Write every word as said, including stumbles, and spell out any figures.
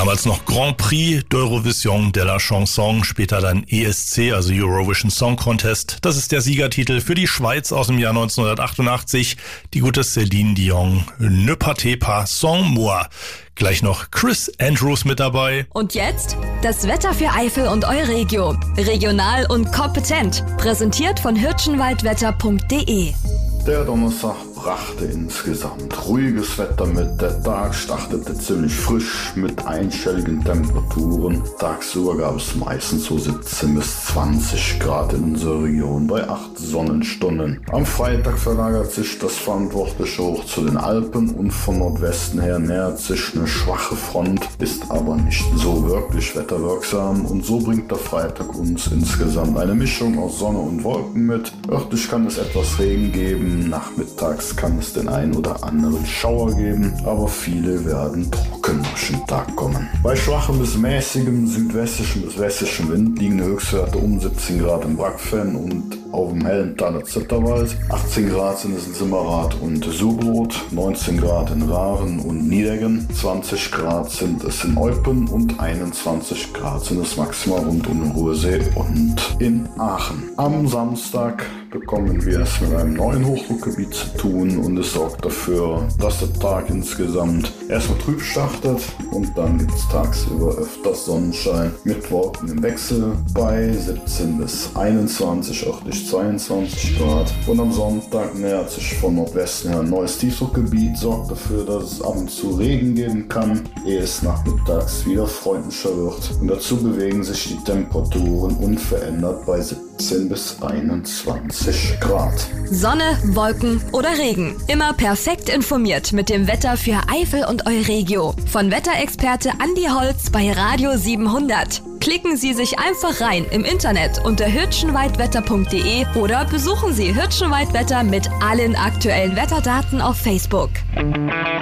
Damals noch Grand Prix d'Eurovision de la Chanson, später dann E S C, also Eurovision Song Contest. Das ist der Siegertitel für die Schweiz aus dem Jahr neunzehnhundertachtundachtzig. Die gute Céline Dion, Ne partez pas sans moi. Gleich noch Chris Andrews mit dabei. Und jetzt das Wetter für Eifel und Euregio. Regional und kompetent. Präsentiert von hirschenwaldwetter punkt de. Der Donnerstag brachte insgesamt ruhiges Wetter mit. Der Tag startete ziemlich frisch mit einstelligen Temperaturen. Tagsüber gab es meistens so siebzehn bis zwanzig Grad in unserer Region bei acht Sonnenstunden. Am Freitag verlagert sich das verantwortliche hoch zu den Alpen und von Nordwesten her nähert sich eine schwache Front, ist aber nicht so wirklich wetterwirksam, und so bringt der Freitag uns insgesamt eine Mischung aus Sonne und Wolken mit. Örtlich kann es etwas Regen geben. Nachmittags kann es den ein oder anderen Schauer geben, aber viele werden trocken durch den Tag kommen. Bei schwachem bis mäßigem südwestlichen bis westlichen Wind liegen Höchstwerte um siebzehn Grad im Brackfenn und auf dem Hellentaler Zitterwald. achtzehn Grad sind es in Simmerath und Subrot, neunzehn Grad in Raven und Niedegen, zwanzig Grad sind es in Eupen und einundzwanzig Grad sind es maximal rund um den Ruhrsee und in Aachen. Am Samstag bekommen wir es mit einem neuen Hochdruckgebiet zu tun, und es sorgt dafür, dass der Tag insgesamt erstmal trüb startet und dann gibt es tagsüber öfters Sonnenschein mit Wolken im Wechsel bei siebzehn bis einundzwanzig, örtlich zweiundzwanzig Grad. Und am Sonntag nähert sich von Nordwesten her ein neues Tiefdruckgebiet, sorgt dafür, dass es ab und zu Regen geben kann, ehe es nachmittags wieder freundlicher wird. Und dazu bewegen sich die Temperaturen unverändert bei siebzehn bis einundzwanzig Grad. Sonne, Wolken oder Regen. Immer perfekt informiert mit dem Wetter für Eifel und Euregio. Von Wetterexperte Andi Holz bei Radio siebenhundert. Klicken Sie sich einfach rein im Internet unter hirschenwaldwetter punkt de oder besuchen Sie Hirschenwaldwetter mit allen aktuellen Wetterdaten auf Facebook.